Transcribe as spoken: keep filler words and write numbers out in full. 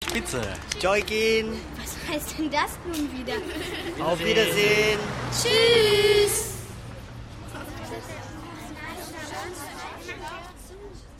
Spitze. Joikin. Was heißt denn das nun wieder? Auf Wiedersehen. Tschüss.